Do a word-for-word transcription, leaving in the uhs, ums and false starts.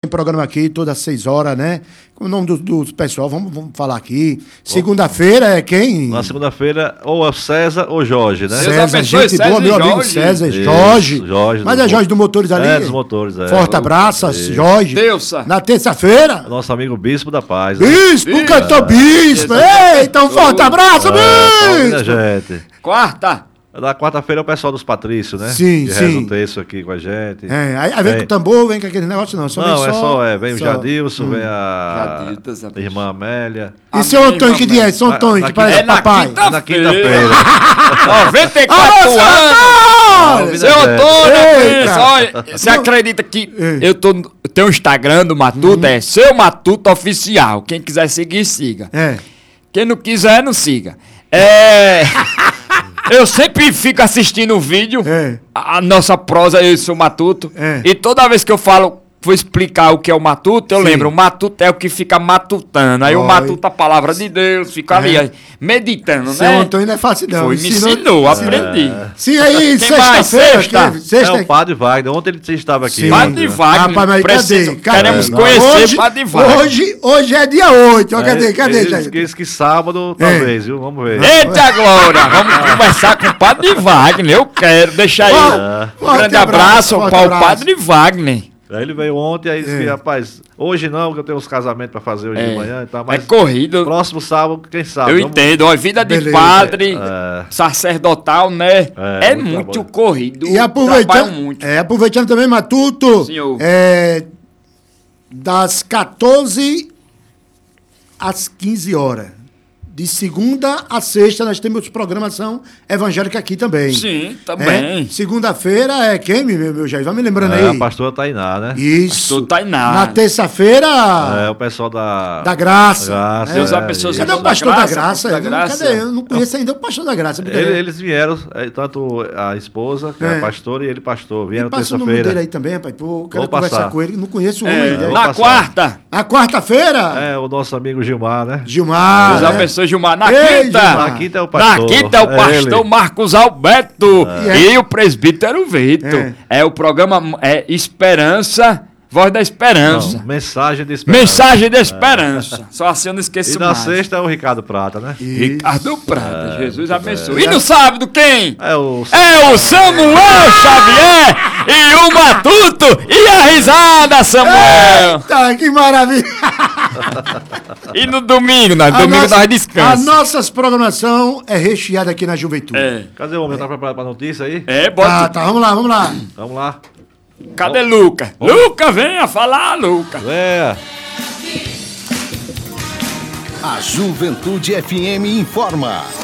programa aqui todas as seis horas, né? O nome do, do pessoal, vamos, vamos falar aqui. Segunda-feira é quem? Na segunda-feira, ou é o César ou Jorge, né? César, gente César boa, meu Jorge. amigo César, Isso, Jorge. Jorge Mas do é Jorge do Motores ali? É, dos Motores, é. Forte abraço, Isso. Jorge. Deusa. Na terça-feira. Nosso amigo Bispo da Paz. Né? Bispo, Bispo. cantor Bispo. Ei, então forte abraço, É, salve, Bispo. gente. Quarta. Na quarta-feira é o pessoal dos Patrícios, né? Sim, que sim. reza o texto aqui com a gente. É, aí, aí vem com o tambor, vem com aquele negócio, não. Só Não, vem é só, só, é, vem o só. Jadilson, vem a Jadilson, sabe? irmã Amélia. E seu Antônio, que dia é? Seu Na- Antônio, na que parece É na papai. quinta- É na quinta-feira. noventa e Alô, quatro seu anos. Antônio! Seu Antônio, Eita. isso, olha, você acredita que Ei. eu tô, eu tenho um Instagram do Matuto, é Seu Matuto Oficial. Quem quiser seguir, siga. É. Quem não quiser, não siga. É... Eu sempre fico assistindo o vídeo, É. a, a nossa prosa, eu sou Matuto, É. e toda vez que eu falo, vou explicar o que é o Matuto, eu Sim. lembro, o Matuto é o que fica matutando. Aí o Oi. Matuto, a palavra de Deus, fica ali, É. aí, meditando, Seu né? Antônio não é fácil, não. Foi, me ensinou, aprendi. Sim, aí, Quem mais? sexta-feira. Sexta? que- É Sexta. o Padre Wagner. Ontem ele estava aqui. Sim. Padre Wagner, Rapaz, mas preciso- cadê? Cadê? queremos Não. conhecer hoje, Padre Wagner. Hoje, hoje é dia oito. ó, Cadê? É, Cadê, ele gente? disse que sábado, talvez, viu? Vamos ver. Eita glória! Vamos conversar com o Padre Wagner, eu quero, deixa aí. Ó, Um forte grande abraço forte para o abraço. Padre Wagner. Aí ele veio ontem, aí disse que, É. rapaz, hoje não, porque eu tenho uns casamentos pra fazer hoje É. de manhã e tal, É mas corrido. próximo sábado, quem sabe? Eu vamos- entendo, ó, vida de Beleza. padre, É. sacerdotal, né? É, É, muito muito trabalho. corrido. E trabalham aproveitando, muito. é, aproveitando também, Matuto, Senhor. é, das quatorze às quinze horas. De segunda a sexta, nós temos programação evangélica aqui também. Sim, É, também. segunda-feira é quem, meu, meu Jair? Vai me lembrando É, aí. a pastora Tainá, né? Isso. Pastor Tainá. Na terça-feira, É, o pessoal da... da Graça. Graça, É. Deus é, abençoe os isso. Cadê o irmãos da pastor da Graça, Graça? da Eu não- Graça. Cadê? Eu não conheço ainda o pastor da Graça. Ele- eles vieram, é, tanto a esposa, que é, É. a pastora, e ele pastor. Vieram Passa o número dele terça-feira. aí também, rapaz. Pô, eu quero Vou conversar passar. com ele. Não conheço o É, homem. né? vou na passar. quarta, Na quarta-feira, É, o nosso amigo Gilmar, né? Gilmar. Deus né? abençoe Gilmar. Na Ei, quinta, Gilmar. Na quinta é o na pastor. quinta é o É pastor ele. Marcos Alberto É. e o presbítero Vitor. É. o programa é, Esperança, Voz da Esperança. Não, mensagem de esperança. Mensagem da Esperança. Só assim eu não esqueço E na mais. sesta é o Ricardo Prata, né? Ricardo Prata, Jesus abençoe. E no sábado quem? É o... É o Samuel Xavier e o Matuto e a risada, Samuel. Eita, que maravilha. E no domingo, nós, A domingo nossa- nós A descansamos. nossa programação é recheada aqui na Juventude. É, Cadê o homem? Tá preparado pra notícia aí? é, Ah, bota. tá, vamos lá, vamos lá. Vamos lá. Cadê Luca? Luca, venha falar, Luca. É. A Juventude F M informa.